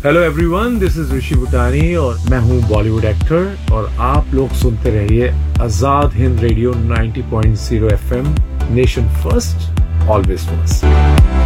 Hello everyone, this is ऋषि भूटानी और मैं हूं बॉलीवुड एक्टर और आप लोग सुनते रहिए Azad Hind radio 90.0 FM, nation first, always first.